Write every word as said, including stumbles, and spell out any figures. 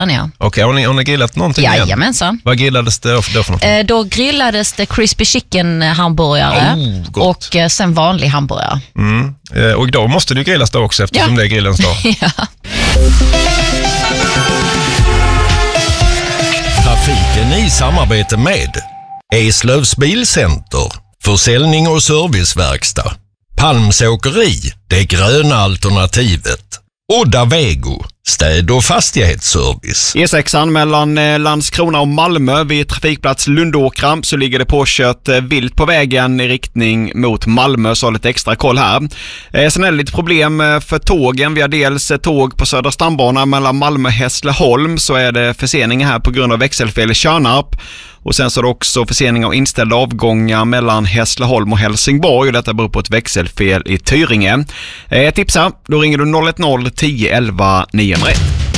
Ja. Okej, okay, har, ni, har ni grillat någonting igen? Jajamensan. Vad grillades det då för något? Eh, då grillades det crispy chicken hamburgare oh, och eh, sen vanlig hamburgare. Mm. Eh, och idag måste det grillas då också eftersom ja. det är grillens dag. Ja. Trafiken i samarbete med Eslövs Bilcenter, försäljning och serviceverkstad, Palmsåkeri, det gröna alternativet, Odda Vego, städ- och fastighetsservice. E sexan mellan Landskrona och Malmö vid trafikplats Lundåkra så ligger det påkört vilt på vägen i riktning mot Malmö, så lite extra koll här. Sen är det lite problem för tågen. Vi har dels tåg på Södra stambanan mellan Malmö och Hässleholm, så är det försening här på grund av växelfel i Tjörnarp. Och sen så är det också försening av inställda avgångar mellan Hässleholm och Helsingborg, och detta beror på ett växelfel i Tyringe. Eh, tipsa, då ringer du noll ett noll tio elva niohundraett.